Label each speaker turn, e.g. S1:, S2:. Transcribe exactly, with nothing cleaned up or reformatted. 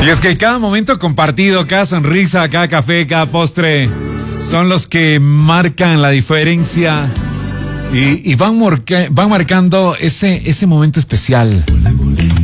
S1: Y es que cada momento compartido, cada sonrisa, cada café, cada postre son los que marcan la diferencia y, y van, morca, van marcando ese, ese momento especial.